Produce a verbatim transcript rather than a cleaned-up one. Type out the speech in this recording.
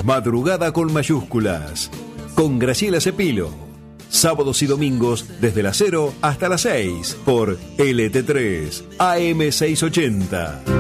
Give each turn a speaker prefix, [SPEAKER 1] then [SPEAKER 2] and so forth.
[SPEAKER 1] Madrugada con mayúsculas. Con Graciela Cepilo. Sábados y domingos desde las cero hasta las seis por L T tres A M seiscientos ochenta.